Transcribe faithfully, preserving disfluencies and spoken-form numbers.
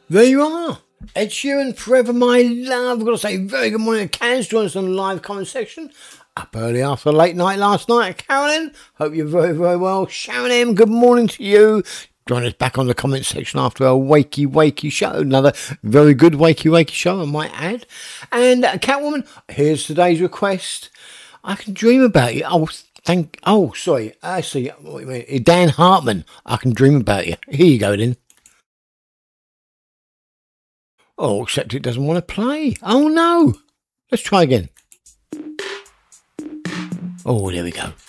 There you are. Ed Sheeran, Forever My Love. I've got to say, very good morning to Kaz. Join us on the live comment section. Up early after a late night last night. Carolyn, hope you're very, very well. Sharon M, good morning to you. Join us back on the comment section after a wakey, wakey show. Another very good wakey, wakey show, I might add. And uh, Catwoman, here's today's request. I Can Dream About You. Oh, thank. Oh, sorry. I see. What do you mean? Dan Hartman, I Can Dream About You. Here you go, then. Oh, except it doesn't want to play. Oh, no. Let's try again. Oh, there we go.